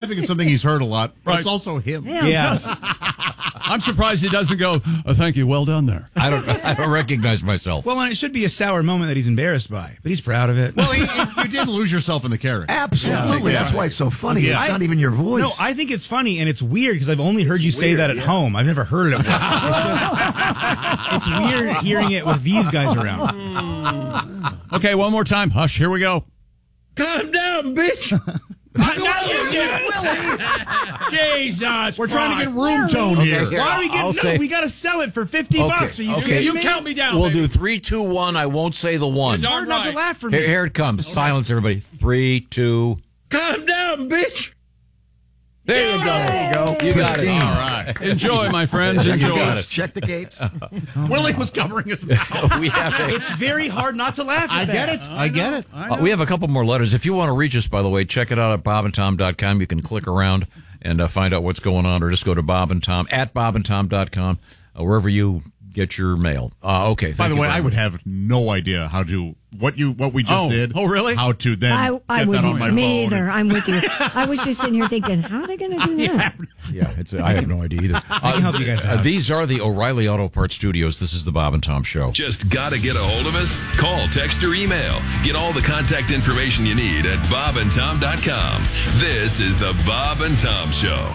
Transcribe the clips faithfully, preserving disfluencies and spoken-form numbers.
think it's something he's heard a lot, but Right. it's also him. Yeah. I'm surprised he doesn't go, oh, thank you, well done there. I don't I don't recognize myself. Well, and it should be a sour moment that he's embarrassed by, but he's proud of it. Well, he, you did lose yourself in the character. Absolutely. Yeah. That's why it's so funny. Yeah. It's not even your voice. No, I think it's funny, and it's weird because I've only heard you say that at home. I've never heard it. It's, just, it's weird hearing it with these guys around. Okay, one more time. Hush, here we go. Calm down, bitch. Now you do it. Jesus We're trying to Christ. get room tone here. here. Why are we getting? I'll No, say- we got to sell it for fifty Okay, bucks. Are you okay. kidding You me? count me down. We'll baby. do three, two, one. I won't say the one. It's hard not to Right. laugh for me. Here, here it comes. Silence, everybody. Three, two. Calm down, bitch. There you go. There you go. You got it. Pristine. All right. Enjoy, my friends. Check the Enjoy. gates. Check the gates. Willie was covering his mouth. We have a, It's very hard not to laugh. At I that. get it. I get it. uh, we have a couple more letters. If you want to reach us, by the way, check it out at bob and tom dot com. You can click around and uh, find out what's going on, or just go to Bob and Tom at bob and tom dot com, uh, wherever you get your mail. Uh, okay. By thank the you way, very I would much. have no idea how to what you what we just Oh. did. Oh, really? How to then I, get I that on my wouldn't. Me phone. either. I'm with you. I was just sitting here thinking, how are they going to do that? Yeah, it's. I have no idea either. I can help you guys Uh, out. these are the O'Reilly Auto Parts Studios. This is the Bob and Tom Show. Just gotta get a hold of us? Call, text, or email. Get all the contact information you need at bob and tom dot com. This is the Bob and Tom Show.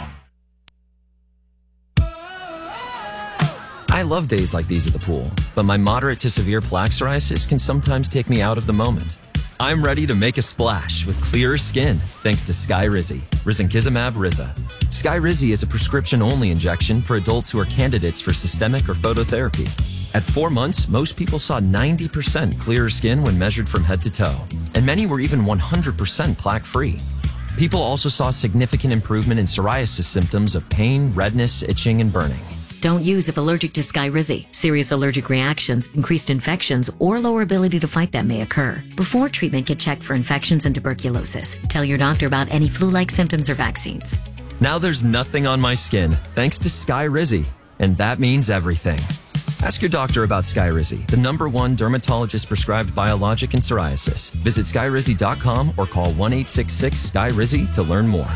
I love days like these at the pool, but my moderate to severe plaque psoriasis can sometimes take me out of the moment. I'm ready to make a splash with clearer skin thanks to Skyrizi, Risankizumab Riza. Skyrizi is a prescription-only injection for adults who are candidates for systemic or phototherapy. At four months, most people saw ninety percent clearer skin when measured from head to toe, and many were even one hundred percent plaque-free. People also saw significant improvement in psoriasis symptoms of pain, redness, itching, and burning. Don't use if allergic to Skyrizi. Serious allergic reactions, increased infections, or lower ability to fight them may occur. Before treatment, get checked for infections and tuberculosis. Tell your doctor about any flu-like symptoms or vaccines. Now there's nothing on my skin thanks to Skyrizi, and that means everything. Ask your doctor about Skyrizi, the number one dermatologist prescribed biologic in psoriasis. Visit skyrizi dot com or call one eight six six Sky Rizzi to learn more.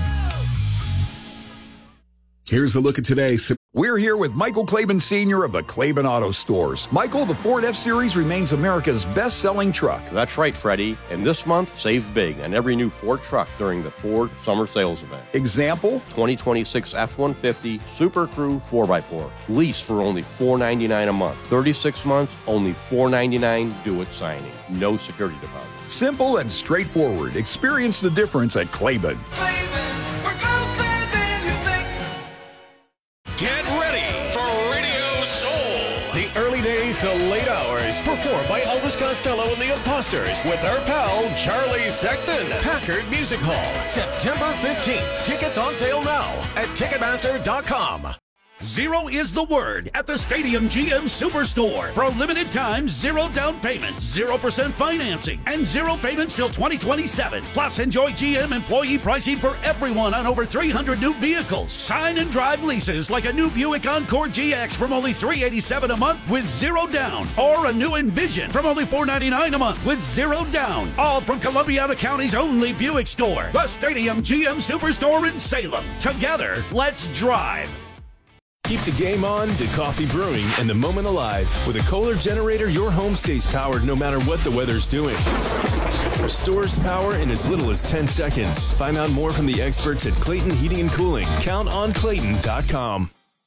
Here's a look at today. We're here with Michael Claiborne Senior of the Claiborne Auto Stores. Michael, the Ford F-Series remains America's best-selling truck. That's right, Freddie. And this month, save big on every new Ford truck during the Ford Summer Sales Event. Example? twenty twenty-six F one fifty Super Crew four by four. Lease for only four ninety-nine a month. thirty-six months, only four ninety-nine. Do it signing. No security deposit. Simple and straightforward. Experience the difference at Claiborne. Get ready for Radio Soul. The early days to late hours. Performed by Elvis Costello and the Imposters with our pal Charlie Sexton. Packard Music Hall, September fifteenth. Tickets on sale now at ticketmaster dot com. Zero is the word at the Stadium G M Superstore. For a limited time, zero down payments, zero percent financing, and zero payments till twenty twenty-seven. Plus, enjoy G M employee pricing for everyone on over three hundred new vehicles. Sign and drive leases like a new Buick Encore G X from only three hundred eighty-seven dollars a month with zero down. Or a new Envision from only four hundred ninety-nine dollars a month with zero down. All from Columbiana County's only Buick store. The Stadium G M Superstore in Salem. Together, let's drive. Keep the game on to coffee brewing and the moment alive. With a Kohler generator, your home stays powered no matter what the weather's doing. Restores power in as little as ten seconds. Find out more from the experts at Clayton Heating and Cooling. Count on Clayton dot com.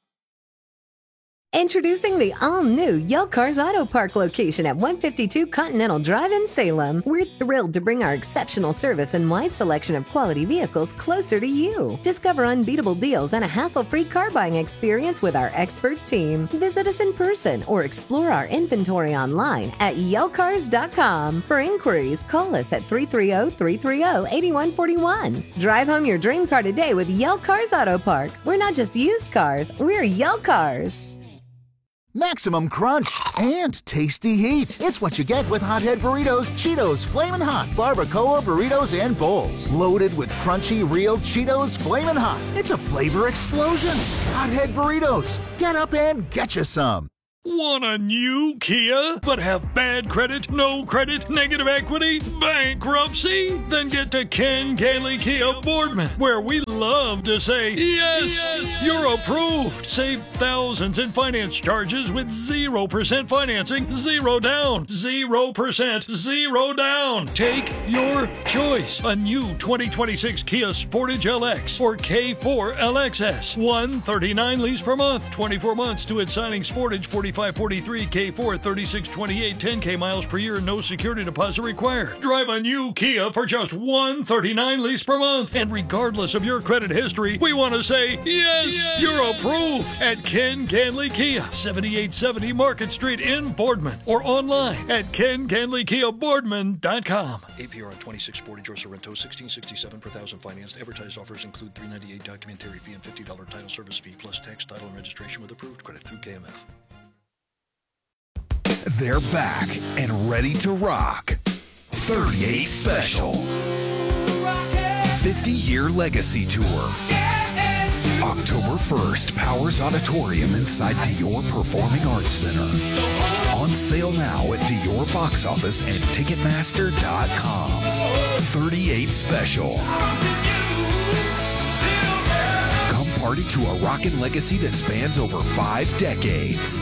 Introducing the all-new Yell Cars Auto Park location at one fifty-two Continental Drive in Salem. We're thrilled to bring our exceptional service and wide selection of quality vehicles closer to you. Discover unbeatable deals and a hassle-free car buying experience with our expert team. Visit us in person or explore our inventory online at yell cars dot com. For inquiries, call us at three three zero, three three zero, eight one four one. Drive home your dream car today with Yell Cars Auto Park. We're not just used cars, we're Yell Cars. Maximum crunch and tasty heat. It's what you get with Hothead Burritos, Cheetos, Flamin' Hot, Barbacoa Burritos, and Bowls. Loaded with crunchy, real Cheetos Flamin' Hot. It's a flavor explosion. Hothead Burritos. Get up and get you some. Want a new Kia, but have bad credit, no credit, negative equity, bankruptcy? Then get to Ken Gailey Kia Boardman, where we love to say, yes, yes, you're approved. Save thousands in finance charges with zero percent financing, zero down, zero percent, zero down. Take your choice. A new twenty twenty-six Kia Sportage L X or K four L X S. one hundred thirty-nine lease per month, twenty-four months to its signing. Sportage forty-five forty-three, K four thirty-six twenty-eight, ten K miles per year, no security deposit required. Drive a new Kia for just one hundred thirty-nine lease per month. And regardless of your credit history, we want to say, yes, yes, you're approved at Ken Canley Kia, seventy-eight seventy Market Street in Boardman, or online at ken canley kia boardman dot com. A P R on twenty-six Sportage or Sorrento, sixteen sixty-seven per thousand financed. Advertised offers include three ninety-eight documentary fee and fifty dollars title service fee plus tax, title, and registration with approved credit through K M F. They're back and ready to rock. thirty-eight Special. fifty-year Legacy Tour. October first, Powers Auditorium inside Dior Performing Arts Center. On sale now at Dior Box Office and Ticketmaster dot com. thirty-eight Special. Come party to a rockin' legacy that spans over five decades.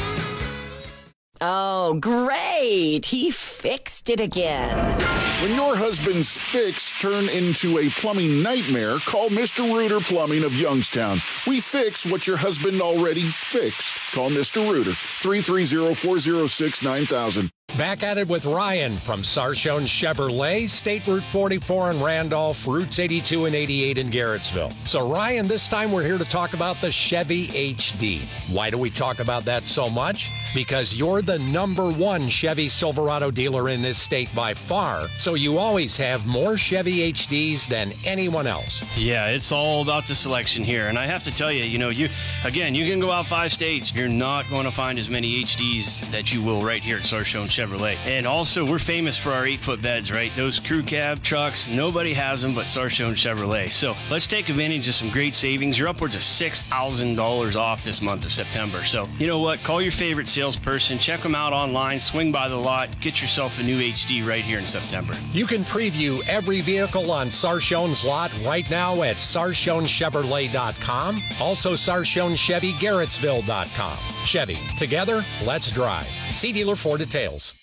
Oh, great. He fixed it again. When your husband's fix turned into a plumbing nightmare, call Mister Reuter Plumbing of Youngstown. We fix what your husband already fixed. Call Mister Reuter, three three zero, four zero six, nine thousand. Back at it with Ryan from Sarshone Chevrolet, State Route forty-four in Randolph, Routes eighty-two and eighty-eight in Garrettsville. So Ryan, this time we're here to talk about the Chevy H D. Why do we talk about that so much? Because you're the number one Chevy Silverado dealer in this state by far, so you always have more Chevy H Ds than anyone else. Yeah, it's all about the selection here. And I have to tell you, you know, you again, you can go out five states. You're not going to find as many H Ds that you will right here at Sarshone Chevrolet. And also, we're famous for our eight-foot beds, right? Those crew cab trucks, nobody has them but Sarshone Chevrolet. So let's take advantage of some great savings. You're upwards of six thousand dollars off this month of September. So you know what? Call your favorite salesperson, check them out online, swing by the lot, get yourself a new H D right here in September. You can preview every vehicle on Sarshone's lot right now at sarshone chevrolet dot com. Also, Sarshone Chevy Garrettsville dot com. Chevy, together, let's drive. See dealer for details.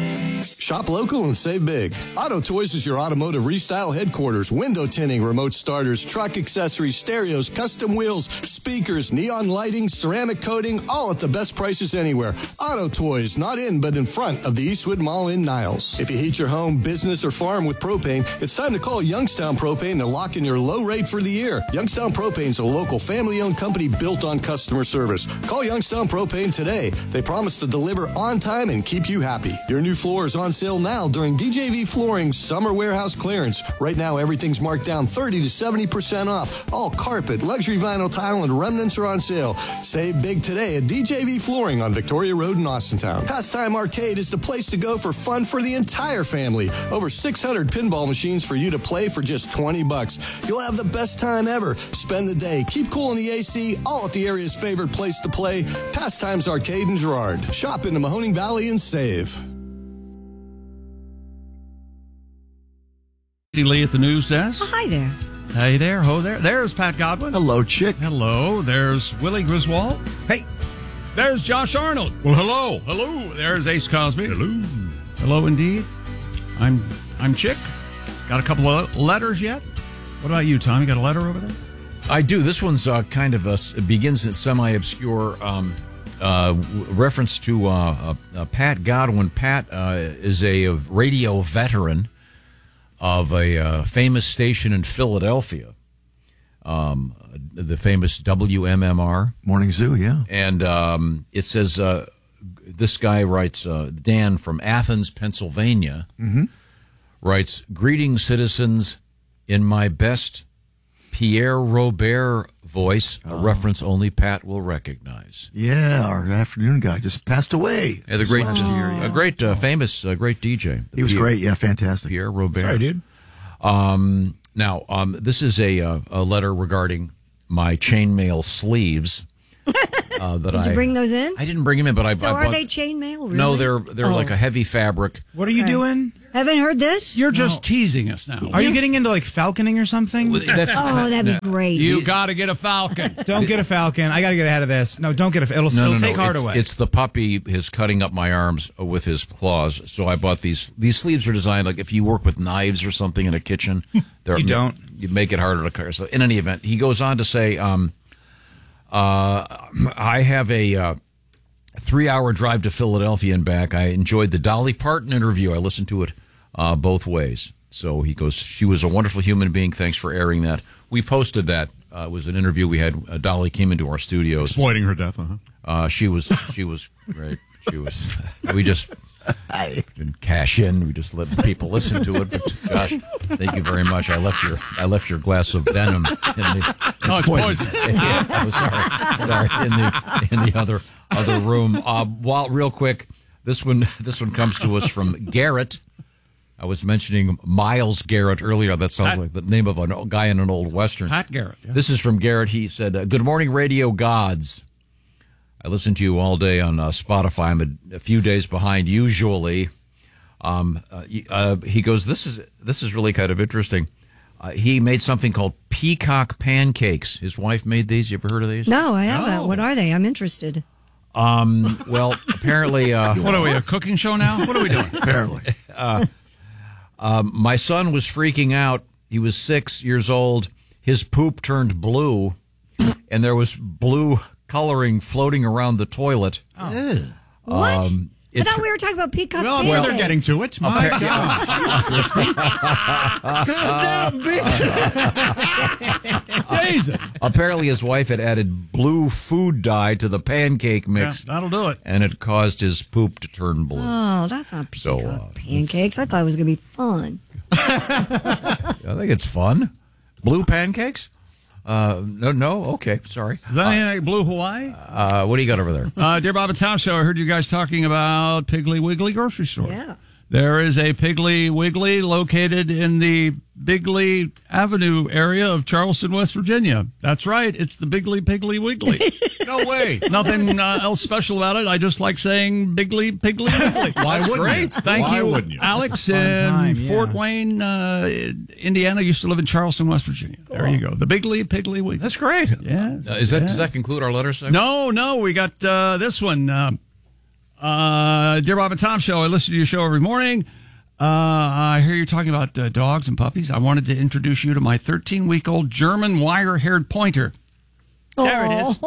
Shop local and save big. Auto Toys is your automotive restyle headquarters. Window tinting, remote starters, truck accessories, stereos, custom wheels, speakers, neon lighting, ceramic coating, all at the best prices anywhere. Auto Toys, not in, but in front of the Eastwood Mall in Niles. If you heat your home, business, or farm with propane, it's time to call Youngstown Propane to lock in your low rate for the year. Youngstown Propane is a local family-owned company built on customer service. Call Youngstown Propane today. They promise to deliver on time and keep you happy. Your new floor is on sale now during D J V Flooring's summer warehouse clearance. Right now, everything's marked down thirty to seventy percent off. All carpet, luxury vinyl tile, and remnants are on sale. Save big today at D J V Flooring on Victoria Road in Austintown. Pastime Arcade is the place to go for fun for the entire family. Over six hundred pinball machines for you to play for just twenty bucks. You'll have the best time ever. Spend the day, keep cool in the A C, all at the area's favorite place to play. Pastimes Arcade in Girard. Shop in the Mahoning Valley and save. Lee at the news desk. Oh, hi there. Hey there, ho there. There's Pat Godwin. Hello, Chick. Hello. There's Willie Griswold. Hey. There's Josh Arnold. Well, hello. Hello. There's Ace Cosby. Hello. Hello, indeed. I'm I'm Chick. Got a couple of letters yet? What about you, Tom? You got a letter over there? I do. This one's uh, kind of a it begins in semi-obscure um, uh, reference to uh, uh, uh, Pat Godwin. Pat uh, is a radio veteran of a uh, famous station in Philadelphia, um, the famous W M M R. Morning Zoo, yeah. And um, it says, uh, this guy writes, uh, Dan from Athens, Pennsylvania, mm-hmm. writes, "Greetings, citizens, in my best Pierre Robert voice, a oh. reference only Pat will recognize." Yeah, our afternoon guy just passed away. Yeah, the great, last year, yeah. a great, uh, famous, uh, great D J. He was Pierre, great, yeah, fantastic. Pierre Robert. Sorry, dude. Um, now, um, this is a, uh, a letter regarding my chainmail sleeves. uh, that Did I you bring those in? I didn't bring them in, but I. So I are bought, they chainmail? Really? No, they're they're Oh. like a heavy fabric. What are you Okay. doing? Haven't heard this? You're just teasing us now. Are you getting into like falconing or something? That's, Oh, that'd be great. You got to get a falcon. Don't get a falcon. I got to get ahead of this. No, don't get a. It'll, No, it'll no, take no. heart it's, away. It's the puppy is cutting up my arms with his claws. So I bought these. These sleeves are designed like if you work with knives or something in a kitchen. they're- You don't. You make it harder to cut. So in any event, he goes on to say, um, uh, I have a uh, three-hour drive to Philadelphia and back. I enjoyed the Dolly Parton interview. I listened to it uh, both ways. So he goes, she was a wonderful human being. Thanks for airing that. We posted that. Uh, it was an interview we had. Uh, Dolly came into our studios. Exploiting her death, uh-huh. Uh, she was she was great. She was. We just didn't cash in. We just let people listen to it. But Josh, thank you very much. I left your I left your glass of venom in the. No, it's poison. Yeah, oh, sorry, sorry. In the in the other other room. Uh, while real quick, this one this one comes to us from Garrett. I was mentioning Miles Garrett earlier. That sounds Pat. like the name of a guy in an old Western. Pat Garrett. Yeah. This is from Garrett. He said, uh, "Good morning, radio gods. I listen to you all day on uh, Spotify. I'm a, a few days behind usually." Um, uh, he- uh, he goes, "This is this is really kind of interesting." Uh, he made something called peacock pancakes. His wife made these. You ever heard of these? No, I haven't. What are they? I'm interested. Um, well, apparently, uh, What are we, a cooking show now? What are we doing? Apparently. uh, um, my son was freaking out. He was six years old. His poop turned blue, and there was blue coloring floating around the toilet. Oh. What? Um, I it thought tur- we were talking about peacock Well, I'm sure they're pancakes. getting to it. My Jesus. Apparently, his wife had added blue food dye to the pancake mix, Yeah, that'll do it. and it caused his poop to turn blue. Oh, that's not peacock So, uh, pancakes. I thought it was going to be fun. I think it's fun. Blue pancakes? Uh, no, no. Okay, sorry. Is that anything like Blue Hawaii? Uh, what do you got over there? Uh, Dear Bob and Tom Show, I heard you guys talking about Piggly Wiggly grocery store. Yeah. There is a Piggly Wiggly located in the Bigley Avenue area of Charleston, West Virginia. That's right. It's the Bigley Piggly Wiggly. No way. Nothing uh, else special about it. I just like saying Bigley Piggly Wiggly. Why That's wouldn't great. you? Thank Why you. wouldn't you? Alex Fun in time, yeah. Fort Wayne, uh, Indiana, used to live in Charleston, West Virginia. There you go. The Bigley Piggly Wiggly. That's great. Yeah. Uh, is that Yeah. does that conclude our letter segment? No, no, we got uh, this one. Uh, uh, Dear Bob and Tom Show, I listen to your show every morning. Uh, I hear you talking about uh, dogs and puppies. I wanted to introduce you to my thirteen-week-old German wire-haired pointer. There it is.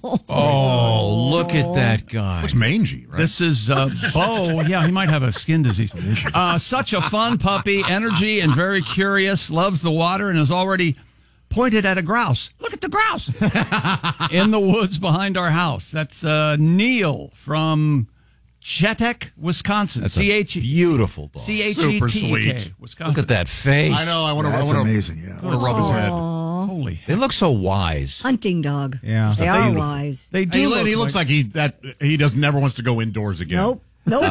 Oh, look at that guy. Looks mangy, right? This is uh, Bo. Yeah, he might have a skin disease. Uh, such a fun puppy, energy and very curious. Loves the water and has already pointed at a grouse. Look at the grouse in the woods behind our house. That's uh, Neil from Chetek, Wisconsin. That's C a H beautiful dog. C H E Super T sweet. K, Wisconsin. Look at that face. I know. I want to. That's I wanna, amazing, yeah. I want to rub his head. Holy. They look so wise. Hunting dog. Yeah. They are wise. They do. He, look he looks like, he that he does never wants to go indoors again. Nope. Nope.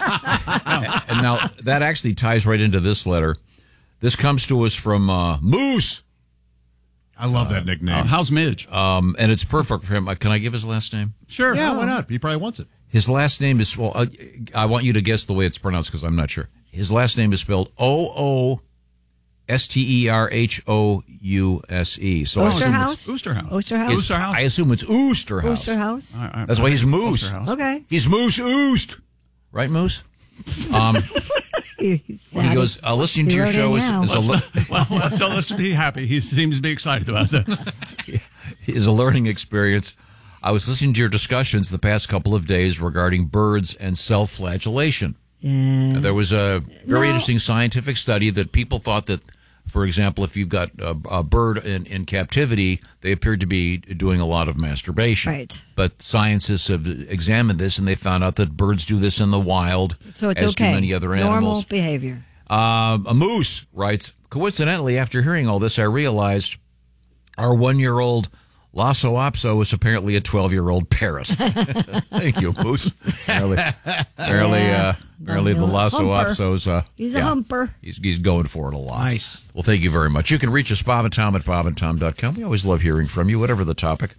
And now that actually ties right into this letter. This comes to us from uh, Moose. I love that nickname. Uh, how's Midge? Um, and it's perfect for him. Uh, Can I give his last name? Sure. Yeah, why not? He probably wants it. His last name is, well, uh, I want you to guess the way it's pronounced because I'm not sure. His last name is spelled O O S T E R H O U S E. So I assume Osterhouse? it's, Oosterhouse. Osterhouse? it's- I assume it's Oosterhouse. Osterhouse? All right, all right. That's why he's Moose. Osterhouse. Okay. He's Moose Oost. Right, Moose? Um, He's he goes, uh, listening to He your wrote show in is, now. is, a, le- Well, let's, let's be happy. He seems to be excited about that. is a learning experience. I was listening to your discussions the past couple of days regarding birds and self-flagellation. Yeah. There was a very No. interesting scientific study that people thought that, for example, if you've got a, a bird in, in captivity, they appeared to be doing a lot of masturbation. Right. But scientists have examined this, and they found out that birds do this in the wild, So it's as okay. do many other Normal animals. behavior. Um, a moose writes, coincidentally, after hearing all this, I realized our one-year-old Lhasa Apso is apparently a twelve-year-old parrot. Thank you, Moose. Apparently, apparently, uh, apparently the Lhasa Humper. Apso's, uh, He's a yeah, humper. He's, he's going for it a lot. Nice. Well, thank you very much. You can reach us, Bob and Tom at bob and tom dot com. We always love hearing from you, whatever the topic.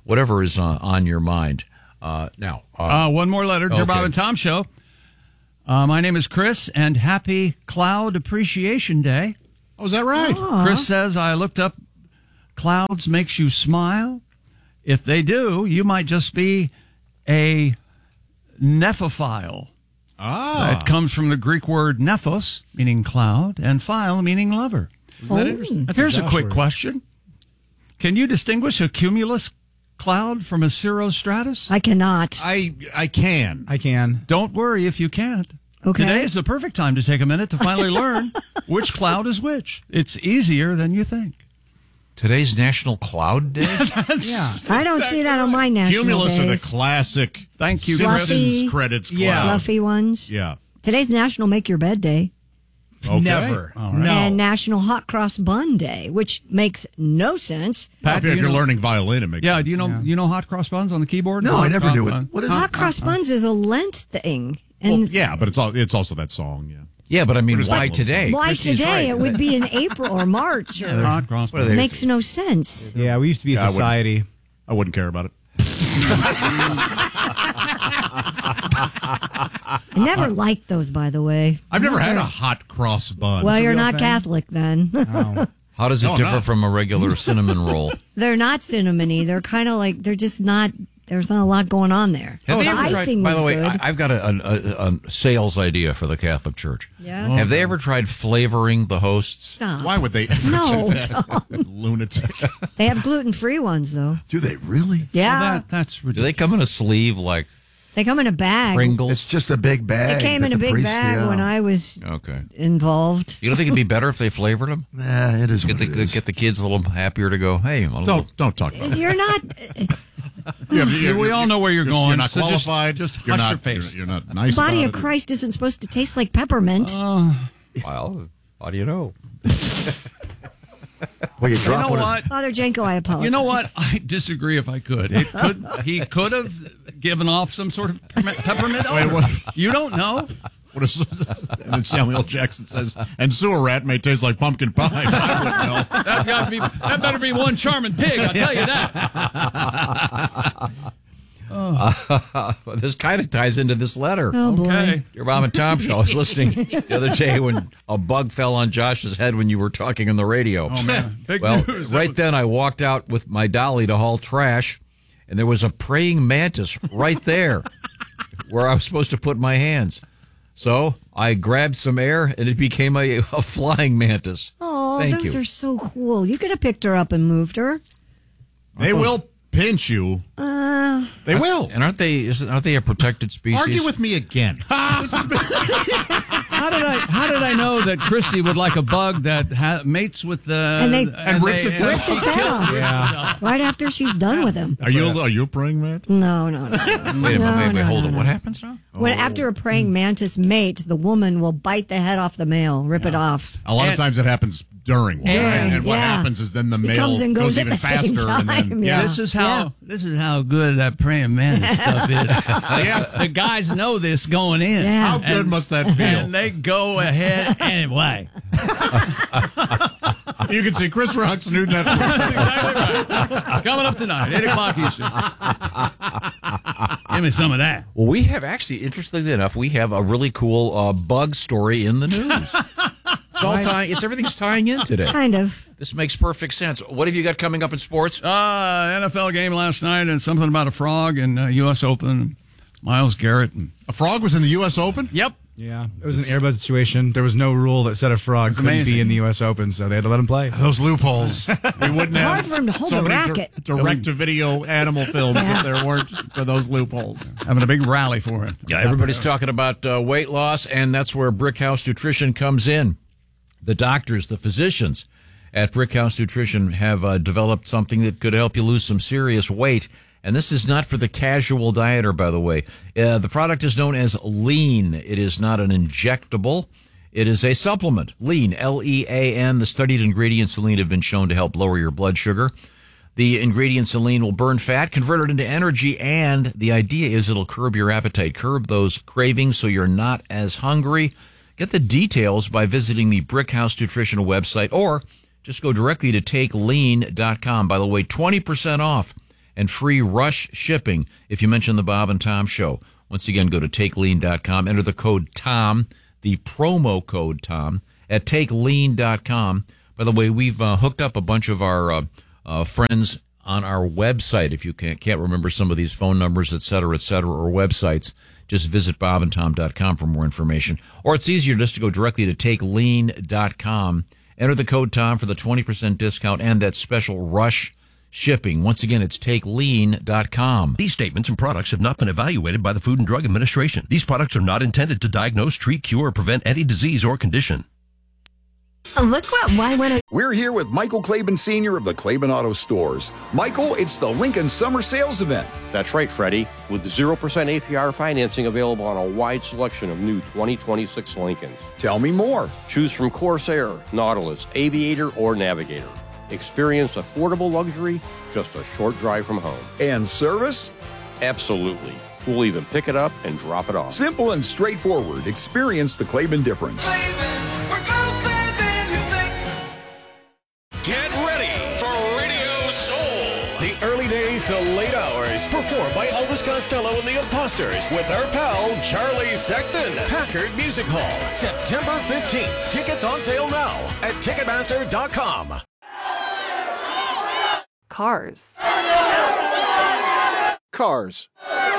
whatever is uh, on your mind. Uh, now, uh, Uh, one more letter, Dear okay. Bob and Tom Show. Uh, my name is Chris, and happy Cloud Appreciation Day. Oh, is that right? Aw. Chris says, I looked up clouds makes you smile. If they do, you might just be a nephophile. Ah. That comes from the Greek word nephos, meaning cloud, and phile, meaning lover. Isn't that interesting? But Here's a Josh quick word. question. Can you distinguish a cumulus cloud from a cirrostratus? I cannot. I I can. I can. Don't worry if you can't. Okay. Today is the perfect time to take a minute to finally learn which cloud is which. It's easier than you think. today's National Cloud Day? Yeah. I don't see that on my national Cumulus days. are the classic Thank you, Simpsons Fluffy. credits cloud. Yeah. Fluffy ones. Yeah. Today's National Make Your Bed Day. Okay. Never. All right. No. And National Hot Cross Bun Day, which makes no sense. Well, if do you're you know- learning violin, it makes Yeah, sense. do you know Yeah. you know hot cross buns on the keyboard? No, I Hot never cross knew it. bun. What is Hot Cross Buns is a Lent thing. And Well, yeah, but it's all it's also that song. Yeah. Yeah, but I mean, What is why that? today? why Christy's today? right. It would be in April or March. Or, Hot cross What are buns. they- makes no sense. Yeah, we used to be a Yeah, I wouldn't- society. I wouldn't care about it. I never liked those, by the way. I've never had a hot cross bun. Well, you're real not thing? Catholic then. How does it No, differ no. from a regular cinnamon roll? They're not cinnamony. They're kind of like, they're just not, there's not a lot going on there. Have the they ever tried- icing by was the way, good. I, I've got a, a, a, a sales idea for the Catholic Church. Yes? Have they ever tried flavoring the hosts? Stop. Why would they ever No, do that? Lunatic. They have gluten-free ones, though. Do they really? Yeah. Well, that, that's Do ridiculous. they come in a sleeve like They come in a bag. Pringles? It's just a big bag. It came in that a the big priest- bag yeah. when I was Okay. involved. You don't think it'd be better if they flavored them? Nah, it is Get what the, it is. get the kids a little happier to go, hey, I'm a little, Don't don't talk about it. You're not. Yeah, but you're- we all know where you're you're- going, You're not so just- qualified. just you're hush not, your face. You're, you're not nice. Body about of it. Christ isn't supposed to taste like peppermint. well, how do you know? Well, you You drop know one. what? Father Jenko, I apologize. You know what? I disagree if I could. It could he could have given off some sort of peppermint peppermint Wait, odor. what? You don't know? What is, and then Samuel Jackson says, "And sewer rat may taste like pumpkin pie." I wouldn't know. That gotta be that better be one charming pig, I'll tell you that. Uh, this kind of ties into this letter. Oh, boy. Okay. Your Mom and Tom show. I was listening the other day when a bug fell on Josh's head when you were talking on the radio. Oh man. Big Well, news. right then I walked out with my dolly to haul trash, and there was a praying mantis right there where I was supposed to put my hands. So I grabbed some air, and it became a, a flying mantis. Oh, Thank those you. are so cool. You could have picked her up and moved her. They will pinch you. Uh, They will. And aren't they? Isn't, aren't they a protected species? Argue with me again. How did I how did I know that Chrissy would like a bug that ha- mates with the And they- And rips its head rips its head off. Yeah. right after she's done with him. Are you are you a praying man? No, no, no. Wait a minute. No, Wait, wait, no, hold no, on. no. What happens now? When after a praying mantis mates, the woman will bite the head off the male, rip it off. A lot of And- times it happens during one, During, and what yeah. happens is then the He male comes and goes even at the same faster, and then time, yeah. This is how Yeah. this is how good that praying mantis stuff is. Yes. The guys know this going in. Yeah. How good And- must that feel? And they go ahead anyway. You can see Chris Rock's new Netflix. Exactly right. Coming up tonight, eight o'clock Eastern. Give me some of that. Well, we have actually, interestingly enough, we have a really cool uh, bug story in the news. It's all tying. It's everything's tying in today. Kind of. This makes perfect sense. What have you got coming up in sports? Uh, N F L game last night and something about a frog and uh, U S Open. Myles Garrett. And, A frog was in the U S Open? yep. Yeah, it was an Airbud situation. There was no rule that said a frog couldn't amazing. be in the U S Open, so they had to let him play. Those loopholes. We wouldn't Hard have for him to hold so a many racket. direct-to-video animal films if there weren't for those loopholes. Having a big rally for it. Yeah, everybody's talking about uh, weight loss, and that's where Brickhouse Nutrition comes in. The doctors, the physicians at Brickhouse Nutrition have uh, developed something that could help you lose some serious weight. And this is not for the casual dieter, by the way. Uh, the product is known as Lean. It is not an injectable. It is a supplement. Lean, L E A N. The studied ingredients in Lean have been shown to help lower your blood sugar. The ingredients in Lean will burn fat, convert it into energy, and the idea is it'll curb your appetite, curb those cravings so you're not as hungry. Get the details by visiting the Brickhouse Nutrition website, or just go directly to take lean dot com. By the way, twenty percent off and free rush shipping if you mention the Bob and Tom Show. Once again, go to take lean dot com, enter the code TOM, the promo code TOM, at take lean dot com. By the way, we've uh, hooked up a bunch of our uh, uh, friends on our website. If you can't, can't remember some of these phone numbers, et cetera, et cetera, or websites, just visit bob and tom dot com for more information. Or it's easier just to go directly to take lean dot com, enter the code TOM for the twenty percent discount and that special rush shipping. Once again, it's take lean dot com. These statements and products have not been evaluated by the Food and Drug Administration. These products are not intended to diagnose, treat, cure, or prevent any disease or condition. Look what why when We're here with Michael Claiborne Senior of the Claiborne Auto Stores. Michael, it's the Lincoln Summer Sales Event. That's right, Freddie. With zero percent A P R financing available on a wide selection of new twenty twenty-six Lincolns. Tell me more. Choose from Corsair, Nautilus, Aviator, or Navigator. Experience affordable luxury just a short drive from home. And service? Absolutely. We'll even pick it up and drop it off. Simple and straightforward. Experience the Claiborne difference. Get ready for Radio Soul. The early days to late hours. Performed by Elvis Costello and the Imposters with our pal Charlie Sexton. Packard Music Hall, September fifteenth. Tickets on sale now at Ticketmaster dot com. Cars. Cars.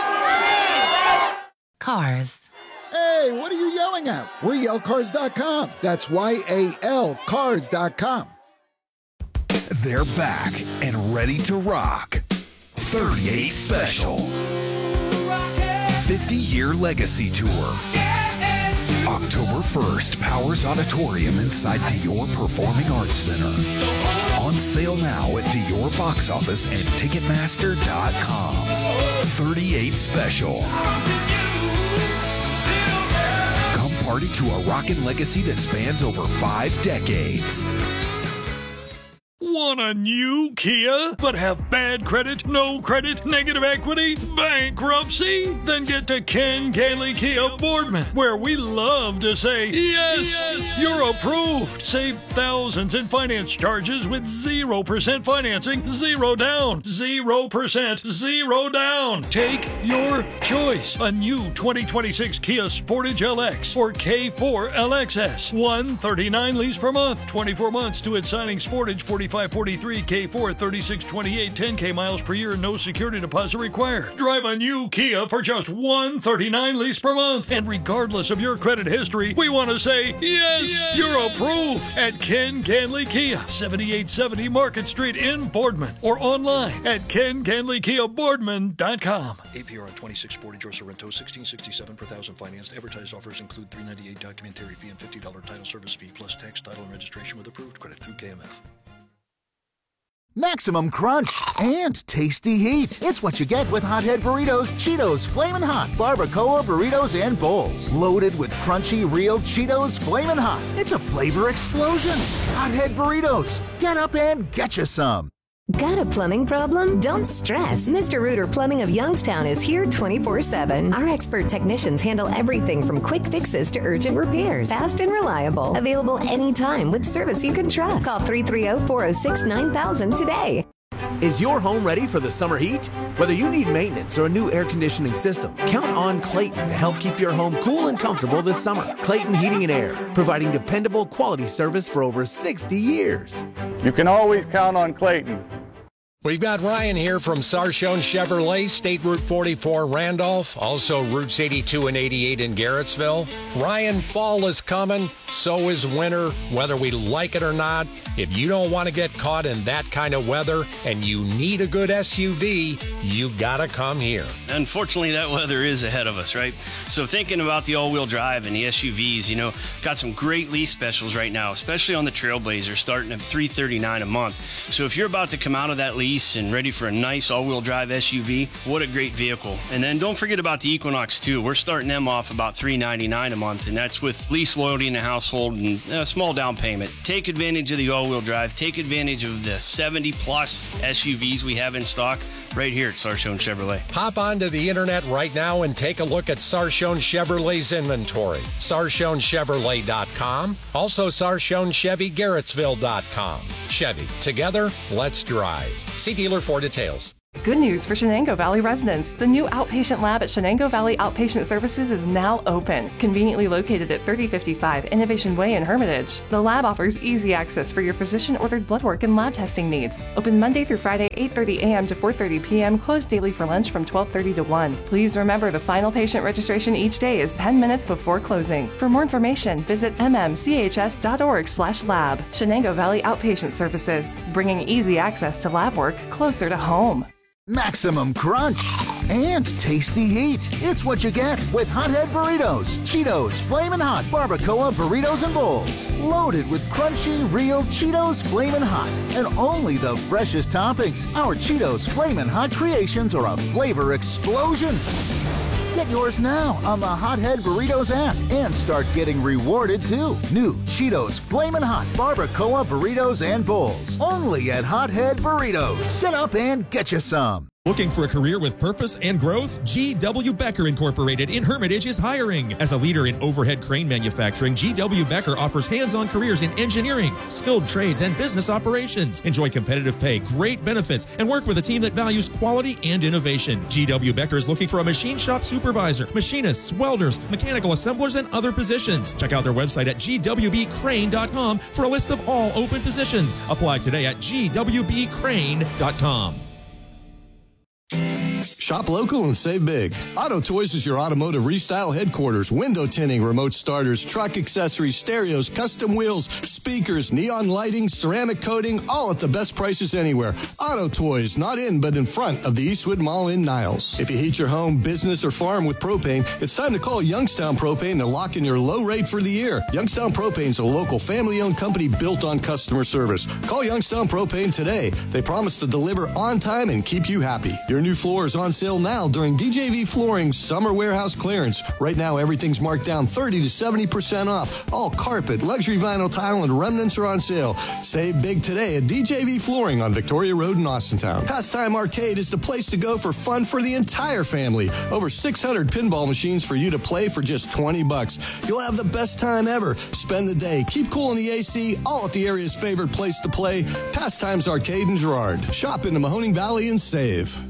Cars. Hey, what are you yelling at? We're yell cars dot com. That's Y A L cars dot com. They're back and ready to rock. thirty-eight Special. fifty-year Legacy Tour. October first, Powers Auditorium inside Dior Performing Arts Center. On sale now at Dior Box Office and Ticketmaster dot com. thirty-eight Special. Come party to a rockin' legacy that spans over five decades. Want a new Kia, but have bad credit, no credit, negative equity, bankruptcy? Then get to Ken Ganley Kia Boardman, where we love to say, yes, yes, you're approved. Save thousands in finance charges with zero percent financing, zero down, zero percent, zero down. Take your choice. A new twenty twenty-six Kia Sportage L X or K four L X S. one thirty-nine lease per month, twenty-four months to its signing. Sportage forty-five forty-three, K four thirty-six twenty-eight, ten K miles per year, no security deposit required. Drive a new Kia for just one thirty-nine lease per month. And regardless of your credit history, we want to say, yes, yes, you're approved at Ken Ganley Kia, seventy-eight seventy Market Street in Boardman, or online at ken ganley kia boardman dot com. A P R on twenty-six Sportage or Sorrento, sixteen sixty-seven per thousand financed. Advertised offers include three ninety-eight documentary fee and fifty dollars title service fee plus tax, title, and registration with approved credit through K M F. Maximum crunch and tasty heat. It's what you get with Hothead Burritos, Cheetos, Flamin' Hot, Barbacoa Burritos, and Bowls. Loaded with crunchy, real Cheetos Flamin' Hot. It's a flavor explosion. Hothead Burritos. Get up and get you some. Got a plumbing problem? Don't stress. Mister Rooter Plumbing of Youngstown is here twenty-four seven. Our expert technicians handle everything from quick fixes to urgent repairs. Fast and reliable. Available anytime with service you can trust. Call three three zero, four zero six, nine thousand today. Is your home ready for the summer heat? Whether you need maintenance or a new air conditioning system, count on Clayton to help keep your home cool and comfortable this summer. Clayton Heating and Air, providing dependable quality service for over sixty years. You can always count on Clayton. We've got Ryan here from Sarshone Chevrolet, State Route forty-four Randolph, also Routes eighty-two and eighty-eight in Garrettsville. Ryan, fall is coming, so is winter, whether we like it or not. If you don't want to get caught in that kind of weather and you need a good S U V, you gotta come here. Unfortunately, that weather is ahead of us, right? So thinking about the all-wheel drive and the S U Vs, you know, got some great lease specials right now, especially on the Trailblazer, starting at three hundred thirty-nine dollars a month. So if you're about to come out of that lease and ready for a nice all-wheel drive S U V, what a great vehicle. And then don't forget about the Equinox too. We're starting them off about three hundred ninety-nine dollars a month, and that's with lease loyalty in the household and a small down payment. Take advantage of the all-wheel drive. Take advantage of the seventy plus S U Vs we have in stock right here at Sarshone Chevrolet. Hop onto the internet right now and take a look at Sarshone Chevrolet's inventory. Sarshone Chevrolet dot com. Also Sarshone Chevy Garrettsville dot com. Chevy. Together, let's drive. See dealer for details. Good news for Shenango Valley residents. The new outpatient lab at Shenango Valley Outpatient Services is now open, conveniently located at thirty fifty-five Innovation Way in Hermitage. The lab offers easy access for your physician-ordered blood work and lab testing needs. Open Monday through Friday, eight thirty a.m. to four thirty p.m., closed daily for lunch from twelve thirty to one. Please remember the final patient registration each day is ten minutes before closing. For more information, visit mmchs.org slash lab. Shenango Valley Outpatient Services, bringing easy access to lab work closer to home. Maximum crunch and tasty heat. It's what you get with Hothead Burritos, Cheetos, Flamin' Hot, Barbacoa Burritos and Bowls. Loaded with crunchy, real Cheetos Flamin' Hot and only the freshest toppings. Our Cheetos Flamin' Hot creations are a flavor explosion. Get yours now on the Hothead Burritos app and start getting rewarded too. New Cheetos Flamin' Hot Barbacoa Burritos and Bowls. Only at Hothead Burritos. Get up and get you some. Looking for a career with purpose and growth? G W. Becker Incorporated in Hermitage is hiring. As a leader in overhead crane manufacturing, G W. Becker offers hands-on careers in engineering, skilled trades, and business operations. Enjoy competitive pay, great benefits, and work with a team that values quality and innovation. G W. Becker is looking for a machine shop supervisor, machinists, welders, mechanical assemblers, and other positions. Check out their website at g w b crane dot com for a list of all open positions. Apply today at g w b crane dot com. Shop local and save big. Auto Toys is your automotive restyle headquarters. Window tinting, remote starters, truck accessories, stereos, custom wheels, speakers, neon lighting, ceramic coating, all at the best prices anywhere. Auto Toys, not in, but in front of the Eastwood Mall in Niles. If you heat your home, business, or farm with propane, it's time to call Youngstown Propane to lock in your low rate for the year. Youngstown Propane is a local family-owned company built on customer service. Call Youngstown Propane today. They promise to deliver on time and keep you happy. Your new floor is on sale now during D J V Flooring's summer warehouse clearance. Right now, everything's marked down thirty to seventy percent off. All carpet, luxury vinyl tile, and remnants are on sale. Save big today at D J V Flooring on Victoria Road in Austintown. Pastime Arcade is the place to go for fun for the entire family. Over six hundred pinball machines for you to play for just twenty bucks. You'll have the best time ever. Spend the day, keep cool in the A C, all at the area's favorite place to play. Pastimes Arcade in Girard. Shop in the Mahoning Valley and save.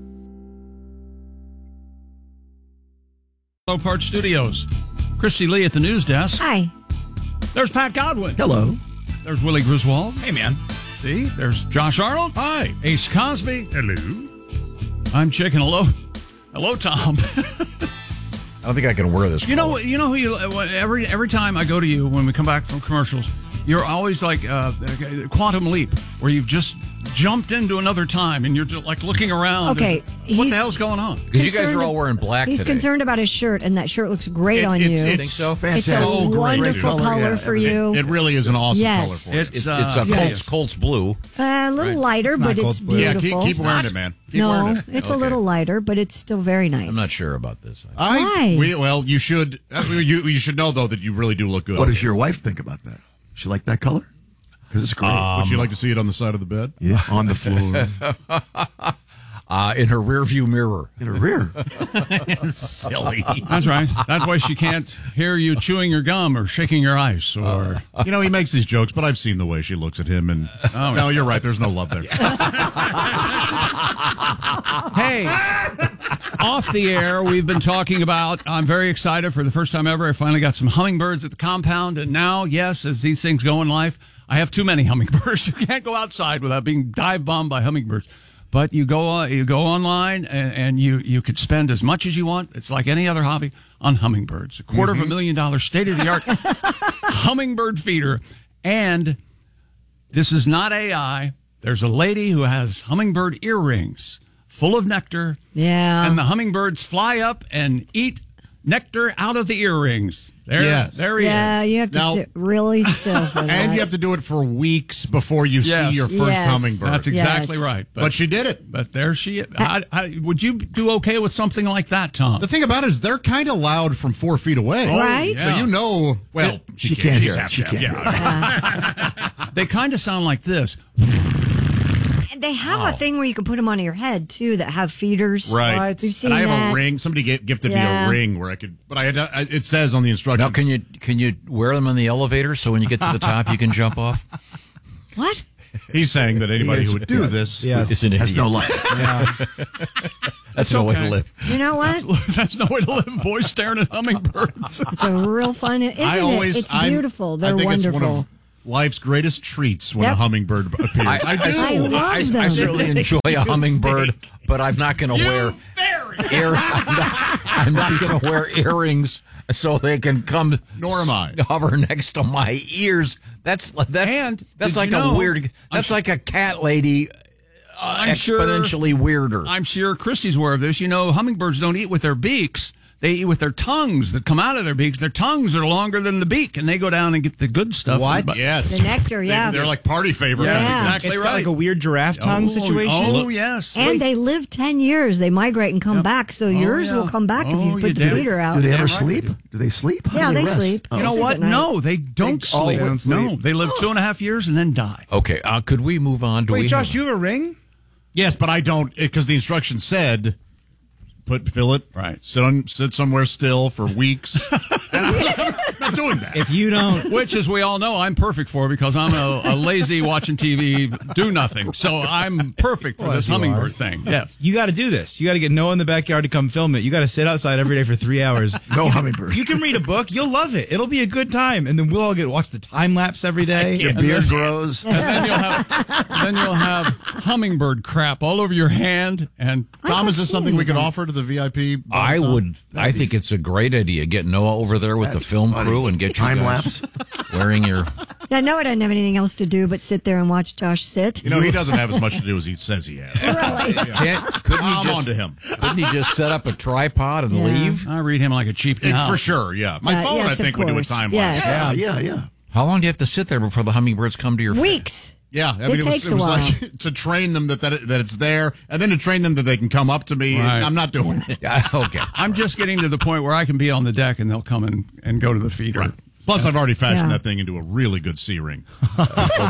Park Studios. Christy Lee at the news desk. Hi. There's Pat Godwin. Hello. There's Willie Griswold. Hey, man. See, there's Josh Arnold. Hi. Ace Cosby. Hello. I'm Chicken. Hello. Hello, Tom. I don't think I can wear this. You know, you know who you every every time I go to you when we come back from commercials, you're always like uh, Quantum Leap, where you've just jumped into another time and you're just like looking around. Okay, Is, what the hell's going on? Because you guys are all wearing black He's today. concerned about his shirt, and that shirt looks great It- on it- you. it's Think so? It's a So great. wonderful Color, color yeah, for you. It really is an awesome Yes. color for us. It's It's, uh, it's a yeah. Colts, Colts blue. A little lighter, not but Cold it's Blue. Yeah, beautiful. keep, keep wearing it, man. Keep no, wearing it. it's Okay. a little lighter, but it's still very nice. I'm not sure about this. I, Why? we, well, you should uh, you you should know though that you really do look good. What does your wife think about that? She like that color? Because it's great. Would you like to see it on the side of the bed? Yeah, on the floor. Uh, in her rear view mirror. In her rear. Silly. That's right. That's why she can't hear you chewing your gum or shaking your ice. Or You know, he makes these jokes, but I've seen the way she looks at him, and Oh, no, you're right. There's no love there. hey, off the air, we've been talking about. I'm very excited for the first time ever. I finally got some hummingbirds at the compound, and now, yes, as these things go in life, I have too many hummingbirds. You can't go outside without being dive bombed by hummingbirds. But you go uh, you go online and, and you you could spend as much as you want. It's like any other hobby on hummingbirds. A quarter Mm-hmm. of a million dollar state of the art hummingbird feeder. And this is not A I. There's a lady who has hummingbird earrings full of nectar. Yeah. And the hummingbirds fly up and eat nectar out of the earrings. There, Yes. there he yeah, is. you have to Now- sit really still for that. And you have to do it for weeks before you Yes. see your first Yes. hummingbird. That's exactly Yes. right. but, she did it. But there she is. How, how, would you do okay with something like that, Tom? The thing about it is they're kind of loud from four feet away. Right? So you know, well, She can't she's hear it. half She deaf, can't yeah. They kind of sound like this. And they have a thing where you can put them on your head too that have feeders. Right. We've seen And I have that. a ring. Somebody get, gifted Yeah. me a ring where I could, but I had, I, it says on the instructions. Now, can you can you wear them in the elevator so when you get to the top you can jump off? What? He's saying that anybody who would do this Yes. is an has idiot. no life. Yeah. That's no way to live. You know what? That's no way to live. Boys staring at hummingbirds. It's a real fun. Isn't I always, it? It's I'm- beautiful. They're I think wonderful. it's one of life's greatest treats when Yep. a hummingbird appears. I, I, do. I love I, them. I certainly enjoy a hummingbird, but I'm not going to wear ear. I'm not, I'm not going to wear earrings so they can come. Nor am I. Hover next to my ears. That's that's And that's did like you a know- weird. That's I'm like a cat lady. Uh, I'm sure- exponentially weirder. I'm sure Christy's aware of this. You know, hummingbirds don't eat with their beaks. They eat with their tongues that come out of their beaks. Their tongues are longer than the beak, and they go down and get the good stuff. What? But- Yes. The nectar, yeah. They, are like party favorites. Yeah, that's Yeah. exactly It's right. got like a weird giraffe tongue Oh, situation. Oh, yes. And they live ten years. They migrate and come Yep. back. So yours yeah. will come back if Oh, you you put the did. feeder out. Do they Damn ever right sleep? they do. Do they sleep? How Yeah, do they rest? sleep. Oh. You know Sleep what? at night. No, they don't all sleep. don't sleep. No, they live two and a half years and then die. Okay, uh, could we move on? Do Wait, we Josh, have- you have a ring? Yes, but I don't, because the instructions said, put fill it, Right. sit on, sit somewhere still for weeks. And I'm not doing that. If you don't, Which, as we all know, I'm perfect for because I'm a, a lazy watching T V, do nothing. So I'm perfect for Well, this you hummingbird are. thing. Yes. you got to do this. You got to get Noah in the backyard to come film it. You got to sit outside every day for three hours. No You can- hummingbird. You can read a book. You'll love it. It'll be a good time, and then we'll all get to watch the time lapse every day. Your beard grows. And then you'll have then you'll have hummingbird crap all over your hand. And Tom, is this something we could offer to the V I P? I Tom? would. I think it's a great idea. Get Noah over there with the That's film funny. crew and get you Time guys lapse. wearing your. Yeah, Noah doesn't have anything else to do but sit there and watch Josh sit. You know, he doesn't have as much to do as he says he has. Really? Can't, couldn't I'm he on just, to him. Couldn't he just set up a tripod and Yeah. leave? I read him like a cheap It, cow. for sure, yeah. My Uh, phone, yes, I of think, would do a course. time Yes. lapse. Yeah, yeah, yeah. How long do you have to sit there before the hummingbirds come to your face? Weeks. Yeah, I mean, It it, was, takes it a was while. like to train them that, that it, that it's there, and then to train them that they can come up to me. Right. I'm not doing it. Yeah, okay. I'm just getting to the point where I can be on the deck and they'll come and, and go to the feeder. Right. Plus, I've already fashioned Yeah. that thing into a really good C ring. Okay.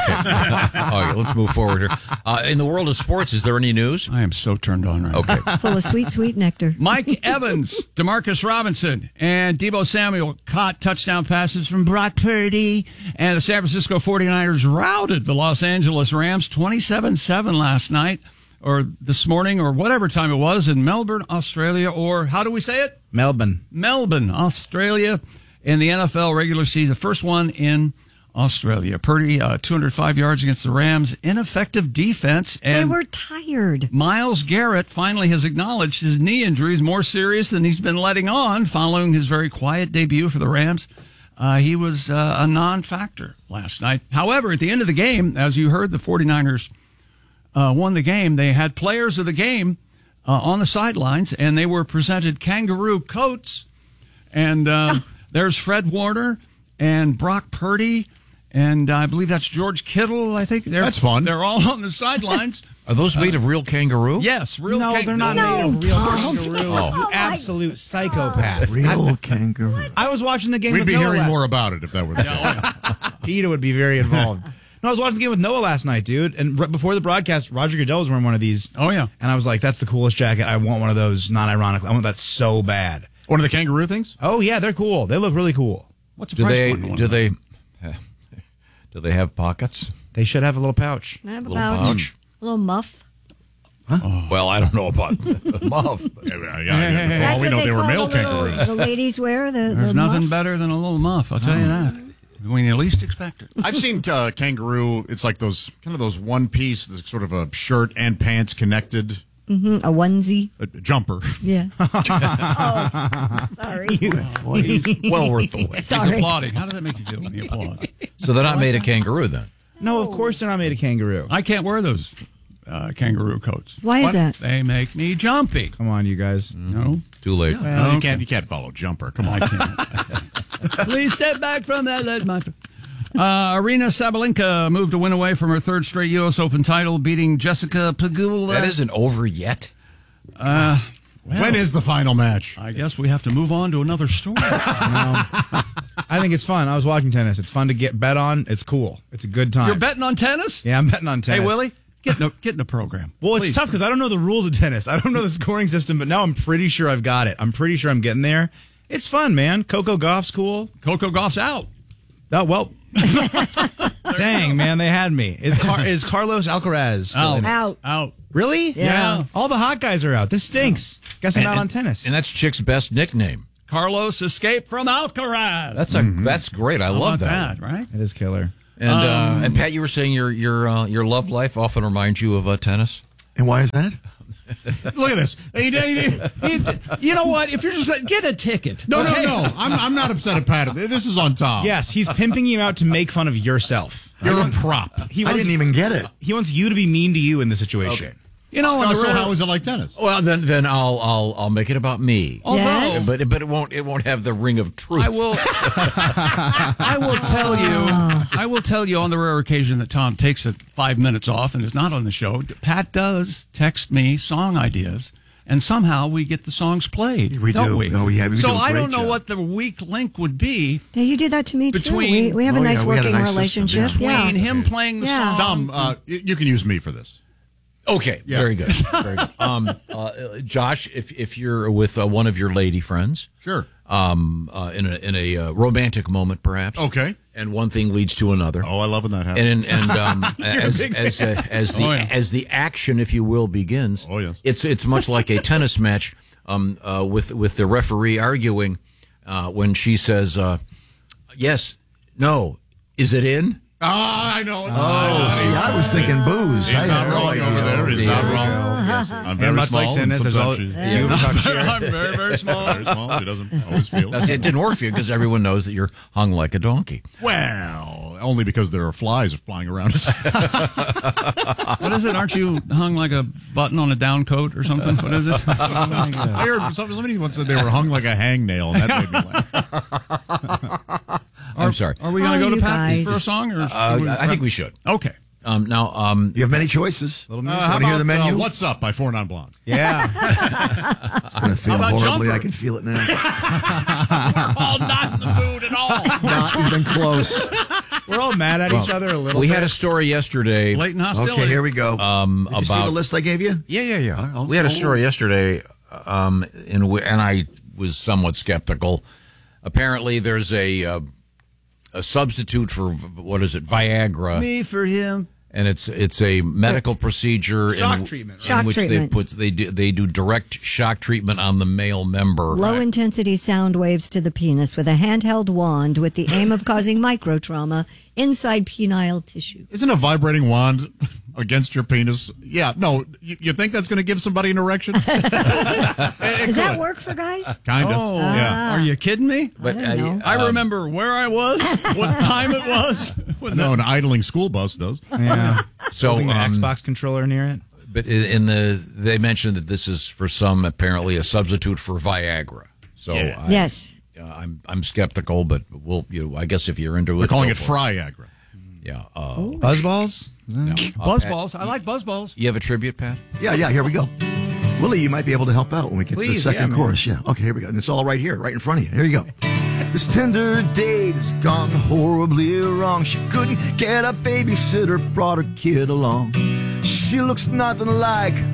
All right, let's move forward here. Uh, in the world of sports, is there any news? I am so turned on right Okay. now. Full of sweet, sweet nectar. Mike Evans, Demarcus Robinson, and Deebo Samuel caught touchdown passes from Brock Purdy. And the San Francisco forty-niners routed the Los Angeles Rams twenty-seven seven last night, or this morning, or whatever time it was, in Melbourne, Australia, or how do we say it? Melbourne. Melbourne, Australia, in the N F L regular season. First one in Australia. Purdy, uh, two hundred five yards against the Rams. Ineffective defense. They And were tired. Myles Garrett finally has acknowledged his knee injury is more serious than he's been letting on following his very quiet debut for the Rams. Uh, he was uh, a non-factor last night. However, at the end of the game, as you heard, the forty-niners uh, won the game. They had players of the game uh, on the sidelines, and they were presented kangaroo coats. And uh, there's Fred Warner and Brock Purdy, and I believe that's George Kittle, I think. They're, That's fun. They're all on the sidelines. Are those made of real kangaroo? Yes, real No, kangaroo. they're not No, made of real Tom. kangaroo. Oh. You absolute psychopath. Real kangaroo. I was watching the game We'd with be Noah hearing last- more about it if that were the case. Peter would be very involved. No, I was watching the game with Noah last night, dude. And right before the broadcast, Roger Goodell was wearing one of these. Oh, yeah. And I was like, that's the coolest jacket. I want one of those, not ironically. I want that so bad. One of the kangaroo things? Oh, yeah, they're cool. They look really cool. What's the Do price they? point on Do one? they? Do they have pockets? They should have a little pouch. I have a Little pouch. pouch? A little muff. Well, I don't know about muff. Yeah, yeah, yeah. For all That's we what know, they they were call male the little- kangaroos. The ladies wear the, There's the nothing muff. better than a little muff, I'll tell you that. When you least expect it. I've seen uh, kangaroo. It's like those kind of those one piece, that's sort of a shirt and pants connected hmm A onesie. a jumper. Yeah. oh, sorry. Well, he's well worth the wait. He's Sorry. applauding. How does that make you feel when you applaud? So they're not made of kangaroo then? No, of course they're not made of kangaroo. I can't wear those uh, kangaroo coats. Why is that? They make me jumpy. Come on, you guys. No, Too late. Well, you Okay. can't you can't follow jumper. Come on. I can't. Please step back from that. Let my. Uh, Arena Sabalenka moved a win away from her third straight U S Open title, beating Jessica Pegula. That isn't over yet. Uh, When is the final match? I guess we have to move on to another story. I think it's fun. I was watching tennis. It's fun to get bet on. It's cool. It's a good time. You're betting on tennis? Yeah, I'm betting on tennis. Hey, Willie, get in a, get in a program. Well, it's Please. tough because I don't know the rules of tennis. I don't know the scoring system, but now I'm pretty sure I've got it. I'm pretty sure I'm getting there. It's fun, man. Coco Gauff's cool. Coco Gauff's out. Oh, well. Dang, man, they had me. Is Car- is Carlos Alcaraz still Out. in it? Out. Out. Really? Yeah. All the hot guys are out. This stinks. Guess I'm And- out on and- tennis. And that's Chick's best nickname. Carlos escaped from Alcaraz. That's a that's great. I How love about that. that, right? It is killer. And Um, uh, and Pat, you were saying your your uh, your love life often reminds you of uh, tennis. And why is that? Look at this. He- he- He- you know what? If you're just going to get a ticket. No, okay? no, no. I'm, I'm not upset at Pat. This is on Tom. Yes, he's pimping you out to make fun of yourself. You're a prop. He I didn't even get it. He wants you to be mean to you in the situation. Okay. You know, on Oh, the so rare- how is it like tennis? Well, then then I'll I'll I'll make it about me. Although, Yes. But but it won't it won't have the ring of truth. I will. I will tell you. I will tell you on the rare occasion that Tom takes a five minutes off and is not on the show. Pat does text me song ideas, and somehow we get the songs played. We don't do. We? Oh, yeah, we so do a I great don't know job. what the weak link would be Yeah, you do that to me too. Between- We, we have a Oh, nice yeah, we had a working nice system, relationship. between Yeah. him playing the Yeah. song. Tom, uh, y- you can use me for this. Okay, Yeah. very good. Very good. Um, uh, Josh, if if you're with uh, one of your lady friends, Sure. um, uh, in a in a uh, romantic moment, perhaps. Okay. And one thing leads to another. Oh, I love when that happens. And and um, as big as uh, as the Oh, yeah. as the action, if you will, begins. Oh, yes. It's it's much like a tennis match, um, uh, with with the referee arguing uh, when she says, uh, "Yes, no, is it in?" Ah, I know. Oh, see, I was thinking booze. He's I not had no wrong idea. over there. He's There not you wrong. go. Yes. I'm And very much like small. tennis, and there's all sometimes you she- talk shit. I'm very very small. very small. She doesn't always feel. That's, it didn't work for you because everyone knows that you're hung like a donkey. Well, only because there are flies flying around it. What is it? Aren't you hung like a button on a down coat or something? What is it? I heard some- somebody once said they were hung like a hangnail, and that made me laugh. I'm sorry. Are we going to Oh, go to you Pat guys. for a song? Or Uh, should we- I think we should. Okay. Um, now, um, You have many choices. Uh, Want how to hear the about menu? uh, What's Up by Four Non Blondes? Yeah. I'm going to feel How about horribly. Jumper? I can feel it now. Oh, not in the mood at all. Not even close. We're all mad at each other a little we bit. had a story yesterday. Blatant hostility. Okay, here we go. Um, Did you see about the list I gave you? Yeah, yeah, yeah. Oh, we had a oh. story yesterday, um, in w- and I was somewhat skeptical. Apparently, there's a uh, a substitute for what is it, Viagra, Me for him. and it's it's a medical procedure Shock in, treatment, in right? Shock which treatment. they put they do they do direct shock treatment on the male member. Low intensity sound waves to the penis with a handheld wand with the aim of causing micro trauma inside penile tissue. Isn't a vibrating wand against your penis? Yeah, no. You, you think that's going to give somebody an erection? Does that work for guys? Kind of. Oh, yeah. Are you kidding me? But I don't know. I remember where I was, what time it was. when No, that- an idling school bus does. Yeah. So, Holding the um, Xbox controller near it. But in in the they mentioned that this is for some apparently a substitute for Viagra. So Yeah. I, Yes. uh, I'm I'm skeptical, but we'll you. I guess if you're into it, They're calling go it for Fryagra. Yeah. Uh, Buzzballs? no. Uh, Buzz Pat, balls. I like buzz balls. You have a tribute, Pat? Yeah, yeah, here we go. Willie, you might be able to help out when we get to the Please, second yeah, man. chorus. Yeah. Okay, here we go. And it's all right here, right in front of you. Here you go. This tender date has gone horribly wrong. She couldn't get a babysitter, brought her kid along. She looks nothing like